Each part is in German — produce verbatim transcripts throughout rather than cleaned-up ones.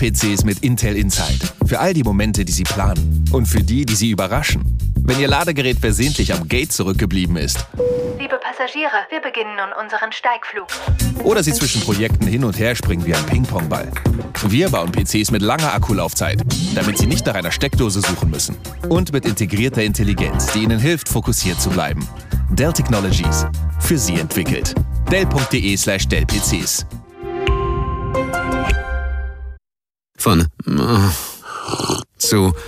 P Cs mit Intel Inside. Für all die Momente, die Sie planen. Und für die, die Sie überraschen. Wenn Ihr Ladegerät versehentlich am Gate zurückgeblieben ist. Liebe Passagiere, wir beginnen nun unseren Steigflug. Oder Sie zwischen Projekten hin und her springen wie ein Ping-Pong-Ball. Wir bauen P Cs mit langer Akkulaufzeit, damit Sie nicht nach einer Steckdose suchen müssen. Und mit integrierter Intelligenz, die Ihnen hilft, fokussiert zu bleiben. Dell Technologies. Für Sie entwickelt. Dell.de slash Dell PCs. Von zu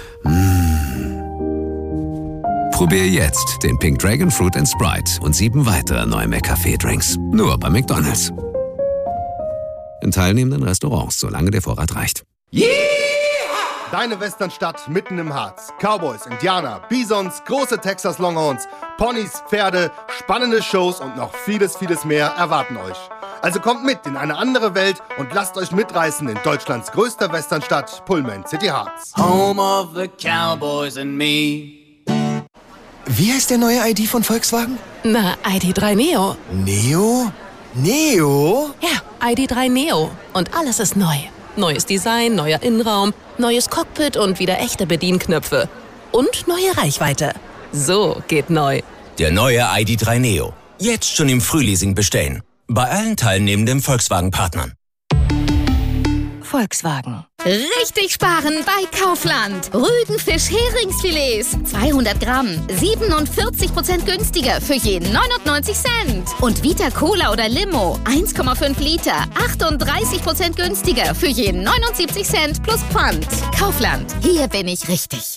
Probier jetzt den Pink Dragon Fruit and Sprite und sieben weitere neue McCafé-Drinks. Nur bei McDonald's. In teilnehmenden Restaurants, solange der Vorrat reicht. Yeah! Deine Westernstadt mitten im Harz. Cowboys, Indianer, Bisons, große Texas Longhorns, Ponys, Pferde, spannende Shows und noch vieles, vieles mehr erwarten euch. Also kommt mit in eine andere Welt und lasst euch mitreißen in Deutschlands größter Westernstadt, Pullman City Harz. Home of the Cowboys and me. Wie heißt der neue I D von Volkswagen? Na, I D drei Neo. Neo? Neo? Ja, I D drei Neo. Und alles ist neu. Neues Design, neuer Innenraum, neues Cockpit und wieder echte Bedienknöpfe. Und neue Reichweite. So geht neu. Der neue I D drei Neo. Jetzt schon im Frühleasing bestellen. Bei allen teilnehmenden Volkswagen-Partnern. Volkswagen. Richtig sparen bei Kaufland. Rügenfisch-Heringsfilets. zweihundert Gramm. siebenundvierzig Prozent günstiger für jeden neunundneunzig Cent. Und Vita Cola oder Limo. eins Komma fünf Liter. achtunddreißig Prozent günstiger für jeden neunundsiebzig Cent plus Pfand. Kaufland. Hier bin ich richtig.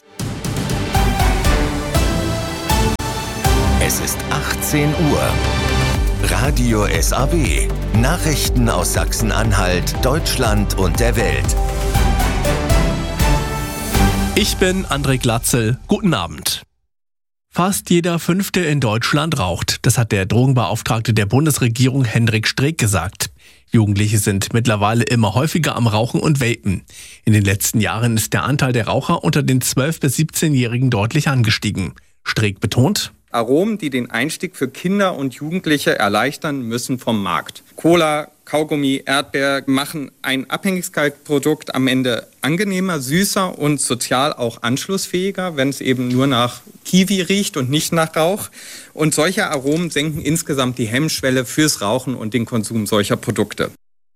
Es ist achtzehn Uhr. Radio S A W. Nachrichten aus Sachsen-Anhalt, Deutschland und der Welt. Ich bin André Glatzel. Guten Abend. Fast jeder Fünfte in Deutschland raucht. Das hat der Drogenbeauftragte der Bundesregierung Hendrik Streeck gesagt. Jugendliche sind mittlerweile immer häufiger am Rauchen und Vapen. In den letzten Jahren ist der Anteil der Raucher unter den zwölf- bis siebzehnjährigen deutlich angestiegen. Streeck betont: Aromen, die den Einstieg für Kinder und Jugendliche erleichtern, müssen vom Markt. Cola, Kaugummi, Erdbeer machen ein Abhängigkeitsprodukt am Ende angenehmer, süßer und sozial auch anschlussfähiger, wenn es eben nur nach Kiwi riecht und nicht nach Rauch. Und solche Aromen senken insgesamt die Hemmschwelle fürs Rauchen und den Konsum solcher Produkte.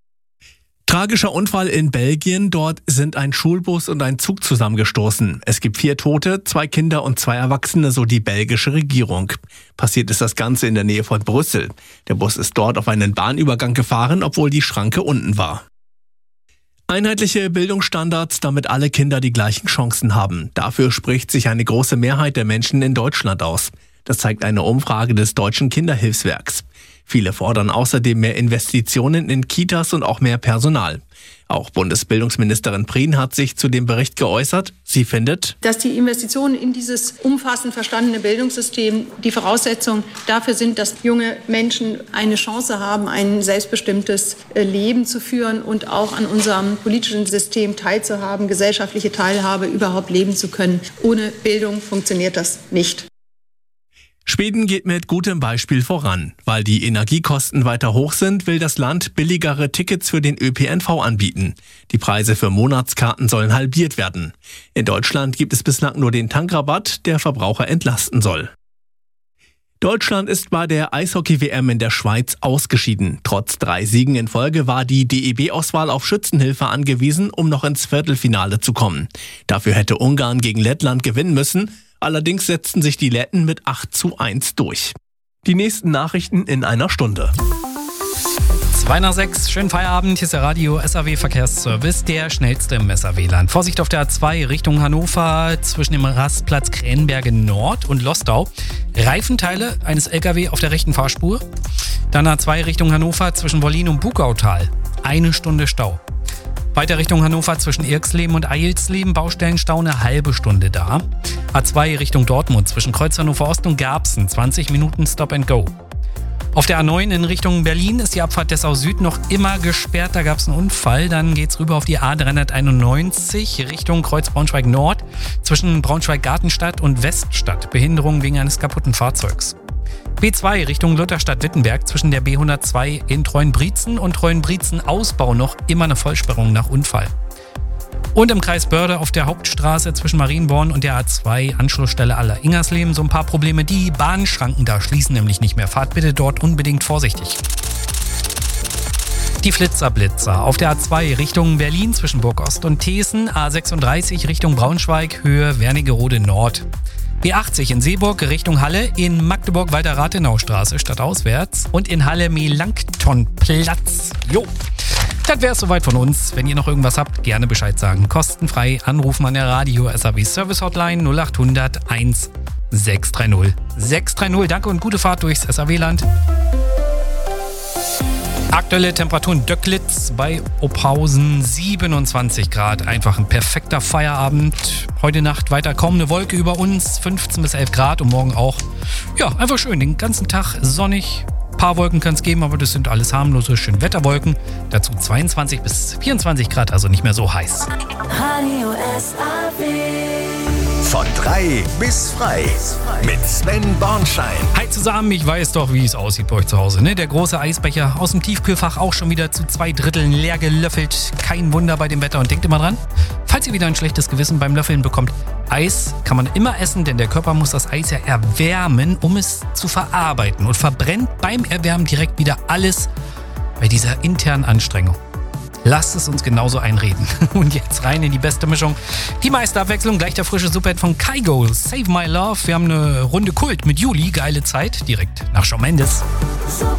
Tragischer Unfall in Belgien. Dort sind ein Schulbus und ein Zug zusammengestoßen. Es gibt vier Tote, zwei Kinder und zwei Erwachsene, so die belgische Regierung. Passiert ist das Ganze in der Nähe von Brüssel. Der Bus ist dort auf einen Bahnübergang gefahren, obwohl die Schranke unten war. Einheitliche Bildungsstandards, damit alle Kinder die gleichen Chancen haben. Dafür spricht sich eine große Mehrheit der Menschen in Deutschland aus. Das zeigt eine Umfrage des Deutschen Kinderhilfswerks. Viele fordern außerdem mehr Investitionen in Kitas und auch mehr Personal. Auch Bundesbildungsministerin Prien hat sich zu dem Bericht geäußert. Sie findet, dass die Investitionen in dieses umfassend verstandene Bildungssystem die Voraussetzung dafür sind, dass junge Menschen eine Chance haben, ein selbstbestimmtes Leben zu führen und auch an unserem politischen System teilzuhaben, gesellschaftliche Teilhabe überhaupt leben zu können. Ohne Bildung funktioniert das nicht. Schweden geht mit gutem Beispiel voran. Weil die Energiekosten weiter hoch sind, will das Land billigere Tickets für den Ö P N V anbieten. Die Preise für Monatskarten sollen halbiert werden. In Deutschland gibt es bislang nur den Tankrabatt, der Verbraucher entlasten soll. Deutschland ist bei der Eishockey-W M in der Schweiz ausgeschieden. Trotz drei Siegen in Folge war die D E B-Auswahl auf Schützenhilfe angewiesen, um noch ins Viertelfinale zu kommen. Dafür hätte Ungarn gegen Lettland gewinnen müssen. Allerdings setzten sich die Letten mit acht zu eins durch. Die nächsten Nachrichten in einer Stunde. zwei nach sechs, schönen Feierabend. Hier ist der Radio S A W Verkehrsservice, der schnellste im S A W-Land. Vorsicht auf der A zwei Richtung Hannover zwischen dem Rastplatz Krähenberge Nord und Lostau. Reifenteile eines L K W auf der rechten Fahrspur. Dann A zwei Richtung Hannover zwischen Wollin und Bugautal. Eine Stunde Stau. Weiter Richtung Hannover zwischen Irxleben und Eilsleben, Baustellenstau eine halbe Stunde da. A zwei Richtung Dortmund zwischen Kreuz Hannover Ost und Garbsen, zwanzig Minuten Stop and Go. Auf der A neun in Richtung Berlin ist die Abfahrt Dessau Süd noch immer gesperrt, da gab es einen Unfall. Dann geht's rüber auf die A dreihunderteinundneunzig Richtung Kreuz Braunschweig Nord zwischen Braunschweig-Gartenstadt und Weststadt. Behinderung wegen eines kaputten Fahrzeugs. B zwei Richtung Lutherstadt-Wittenberg zwischen der B hundertzwei in Treuenbrietzen und Treuenbrietzen-Ausbau noch immer eine Vollsperrung nach Unfall. Und im Kreis Börde auf der Hauptstraße zwischen Marienborn und der A zwei Anschlussstelle Aller-Ingersleben so ein paar Probleme. Die Bahnschranken da schließen nämlich nicht mehr. Fahrt bitte dort unbedingt vorsichtig. Die Flitzer-Blitzer auf der A zwei Richtung Berlin zwischen Burgost und Thesen, A sechsunddreißig Richtung Braunschweig, Höhe Wernigerode Nord. B achtzig in Seeburg Richtung Halle, in Magdeburg weiter Rathenaustraße stadtauswärts und in Halle Melanktonplatz. Jo, das wär's soweit von uns. Wenn ihr noch irgendwas habt, gerne Bescheid sagen. Kostenfrei anrufen an der Radio S A W Service Hotline null acht hundert eins sechs drei null sechs drei null. Danke und gute Fahrt durchs S A W-Land. Aktuelle Temperaturen Döcklitz bei Ophausen siebenundzwanzig Grad. Einfach ein perfekter Feierabend. Heute Nacht weiter kaum eine Wolke über uns. fünfzehn bis elf Grad und morgen auch. Ja, einfach schön. Den ganzen Tag sonnig. Ein paar Wolken kann es geben, aber das sind alles harmlose Schönwetterwolken. Dazu zweiundzwanzig bis vierundzwanzig Grad, also nicht mehr so heiß. Radio S A W. Von drei bis frei mit Sven Bornschein. Hi zusammen, ich weiß doch, wie es aussieht bei euch zu Hause. Ne? Der große Eisbecher aus dem Tiefkühlfach auch schon wieder zu zwei Dritteln leer gelöffelt. Kein Wunder bei dem Wetter und denkt immer dran, falls ihr wieder ein schlechtes Gewissen beim Löffeln bekommt, Eis kann man immer essen, denn der Körper muss das Eis ja erwärmen, um es zu verarbeiten und verbrennt beim Erwärmen direkt wieder alles bei dieser internen Anstrengung. Lasst es uns genauso einreden. Und jetzt rein in die beste Mischung. Die meiste Abwechslung, gleich der frische Superhit von Kygo, Save My Love. Wir haben eine Runde Kult mit Juli, geile Zeit, direkt nach Shawn Mendes. Super